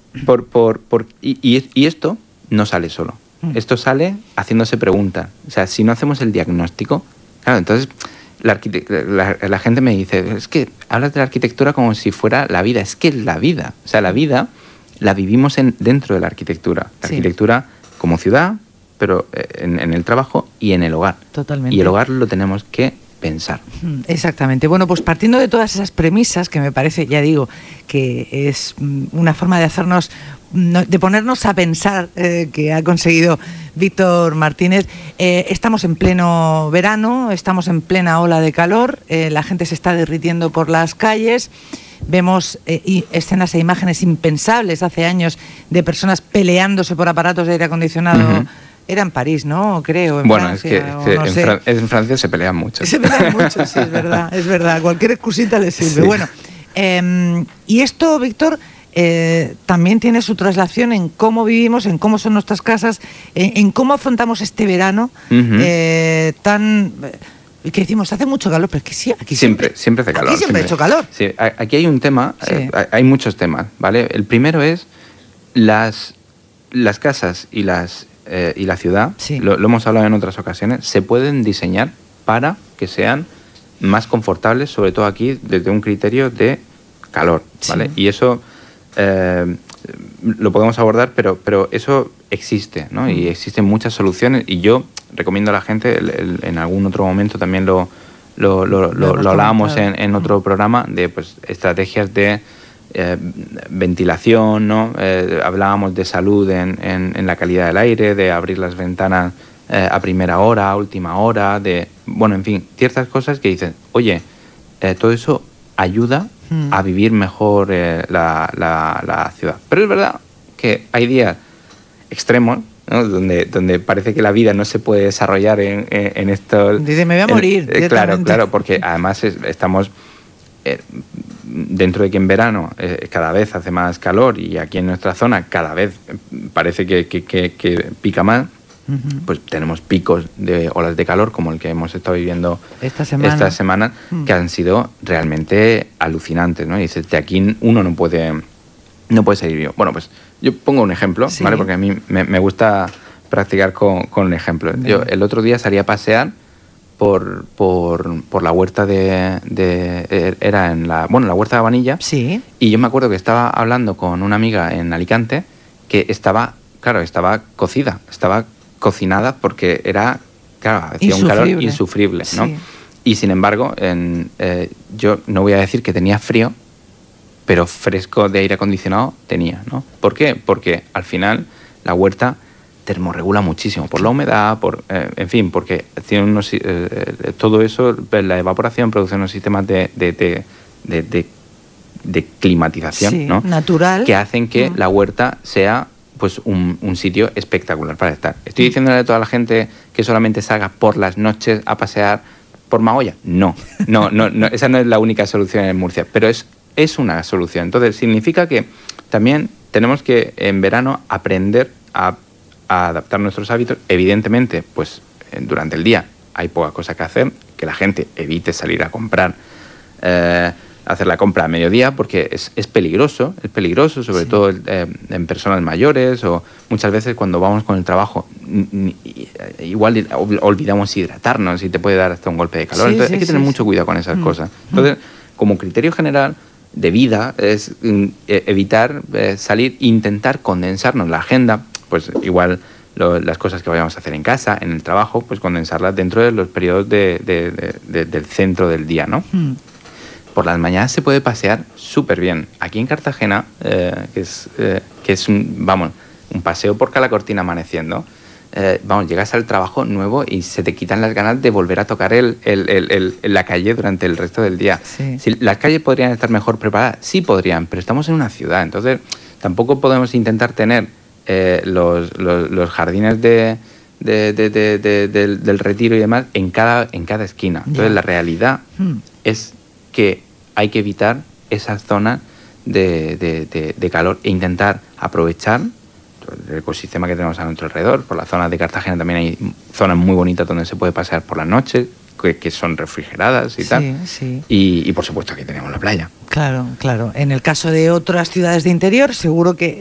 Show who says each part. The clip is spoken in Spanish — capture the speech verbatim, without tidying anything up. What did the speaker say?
Speaker 1: por, por, por, y, y, y esto no sale solo. Mm. Esto sale haciéndose preguntas. O sea, si no hacemos el diagnóstico, claro, entonces la, la, la gente me dice, es que hablas de la arquitectura como si fuera la vida. Es que es la vida. O sea, la vida la vivimos en, dentro de la arquitectura. La sí. arquitectura como ciudad, pero en, en el trabajo y en el hogar.
Speaker 2: Totalmente.
Speaker 1: Y el hogar lo tenemos que pensar.
Speaker 2: Exactamente. Bueno, pues partiendo de todas esas premisas, que me parece, ya digo, que es una forma de hacernos, de ponernos a pensar, eh, que ha conseguido Víctor Martínez. Eh, estamos en pleno verano, estamos en plena ola de calor, eh, la gente se está derritiendo por las calles. Vemos eh, y escenas e imágenes impensables hace años de personas peleándose por aparatos de aire acondicionado. Uh-huh. Era en París, ¿no? Creo. En
Speaker 1: bueno,
Speaker 2: Francia,
Speaker 1: es que, es que
Speaker 2: no
Speaker 1: en,
Speaker 2: sé.
Speaker 1: Fran- en Francia se pelean mucho.
Speaker 2: Se pelean mucho, sí, es verdad, es verdad. Cualquier excusita les sirve. Sí. Bueno, eh, y esto, Víctor, eh, también tiene su traslación en cómo vivimos, en cómo son nuestras casas, en, en cómo afrontamos este verano uh-huh. eh, tan... que decimos, hace mucho calor, pero es que sí, aquí
Speaker 1: siempre,
Speaker 2: siempre,
Speaker 1: siempre hace calor.
Speaker 2: Aquí siempre, siempre ha hecho calor.
Speaker 1: Sí, aquí hay un tema, sí. eh, hay muchos temas, ¿vale? El primero es las, las casas y las eh, y la ciudad, sí. lo, lo hemos hablado en otras ocasiones, se pueden diseñar para que sean más confortables, sobre todo aquí desde un criterio de calor, ¿vale? Sí. Y eso eh, lo podemos abordar, pero, pero eso existe, ¿no? Mm. Y existen muchas soluciones y yo recomiendo a la gente, el, el, en algún otro momento también lo, lo, lo, lo, lo hablábamos en, en otro programa, de pues, estrategias de eh, ventilación, ¿no? Eh, hablábamos de salud en, en, en la calidad del aire, de abrir las ventanas eh, a primera hora, a última hora, de, bueno, en fin, ciertas cosas que dicen, oye, eh, todo eso ayuda mm. a vivir mejor eh, la, la, la ciudad. Pero es verdad que hay días extremos, ¿no? Donde, donde parece que la vida no se puede desarrollar en, en, en esto.
Speaker 2: Dice, me voy a morir.
Speaker 1: En, eh, claro, claro, porque además es, estamos eh, dentro de que en verano eh, cada vez hace más calor y aquí en nuestra zona cada vez parece que, que, que, que pica más, uh-huh. pues tenemos picos de olas de calor como el que hemos estado viviendo
Speaker 2: esta semana,
Speaker 1: esta semana uh-huh. que han sido realmente alucinantes, ¿no? Y dices, de aquí uno no puede, no puede salir vivo. Bueno, pues yo pongo un ejemplo, sí. ¿vale? Porque a mí me, me gusta practicar con, con ejemplos. Yo el otro día salí a pasear por, por, por la huerta de, de... Era en la... Bueno, la huerta de Vanilla.
Speaker 2: Sí.
Speaker 1: Y yo me acuerdo que estaba hablando con una amiga en Alicante que estaba, claro, estaba cocida. Estaba cocinada porque era, claro, hacía un calor insufrible, ¿no? Sí. Y sin embargo, en, eh, yo no voy a decir que tenía frío, pero fresco de aire acondicionado tenía, ¿no? ¿Por qué? Porque al final la huerta termorregula muchísimo por la humedad, por, eh, en fin, porque tiene unos, eh, todo eso, la evaporación produce unos sistemas de, de, de, de, de, de climatización,
Speaker 2: sí,
Speaker 1: ¿no?
Speaker 2: natural,
Speaker 1: que hacen que mm. la huerta sea pues un, un sitio espectacular para estar. ¿Estoy diciéndole a toda la gente que solamente salga por las noches a pasear por Magoya? No, no, no, no, esa no es la única solución en Murcia, pero es es una solución. Entonces, significa que también tenemos que, en verano, aprender a, a adaptar nuestros hábitos. Evidentemente, pues durante el día hay poca cosa que hacer, que la gente evite salir a comprar, eh, hacer la compra a mediodía, porque es, es peligroso, es peligroso, sobre sí. todo eh, en personas mayores, o muchas veces cuando vamos con el trabajo, ni, igual olvidamos hidratarnos y te puede dar hasta un golpe de calor. Sí, Entonces, sí, hay que tener sí, mucho cuidado con esas mm. cosas. Entonces, como criterio general de vida es eh, evitar eh, salir, intentar condensarnos la agenda, pues igual lo, las cosas que vayamos a hacer en casa, en el trabajo, pues condensarlas dentro de los periodos de, de, de, de, del centro del día, ¿no? Mm. Por las mañanas se puede pasear súper bien. Aquí en Cartagena, eh, que es, eh, que es un, vamos, un paseo por Calacortina amaneciendo, Eh, vamos, llegas al trabajo nuevo y se te quitan las ganas de volver a tocar el, el, el, el, la calle durante el resto del día.
Speaker 2: Sí.
Speaker 1: Si las calles podrían estar mejor preparadas, sí podrían, pero estamos en una ciudad, entonces tampoco podemos intentar tener eh, los, los, los jardines de, de, de, de, de, de, del Retiro y demás en cada, en cada esquina. Entonces yeah. la realidad hmm. es que hay que evitar esas zonas de, de, de, de calor e intentar aprovechar el ecosistema que tenemos a nuestro alrededor. Por la zona de Cartagena también hay zonas muy bonitas donde se puede pasear por la noche, que, que son refrigeradas y
Speaker 2: sí,
Speaker 1: tal.
Speaker 2: Sí.
Speaker 1: Y, y por supuesto aquí tenemos la playa.
Speaker 2: Claro, claro. En el caso de otras ciudades de interior, seguro que